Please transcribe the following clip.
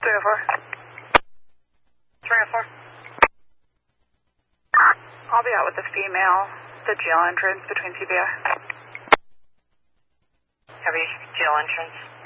304. 304. I'll be out with the female, the jail entrance between CBI. Heavy jail entrance.